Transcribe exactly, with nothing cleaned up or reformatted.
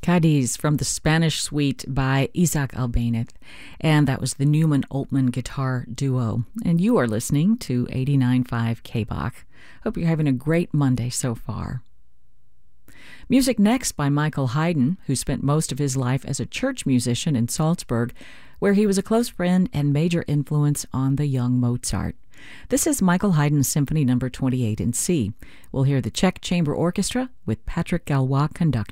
Cadiz from the Spanish Suite by Isaac Albéniz, and that was the Newman-Altman guitar duo. And you are listening to eighty-nine point five K B O C. Hope you're having a great Monday so far. Music next by Michael Haydn, who spent most of his life as a church musician in Salzburg, where he was a close friend and major influence on the young Mozart. This is Michael Haydn's Symphony Number twenty-eight in C. We'll hear the Czech Chamber Orchestra with Patrick Galois conducting.